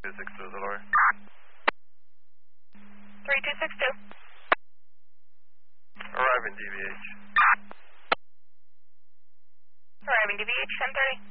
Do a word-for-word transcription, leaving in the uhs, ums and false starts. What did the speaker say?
two six two, Zalori. three two six two. Arriving D V H. Arriving D V H, ten thirty.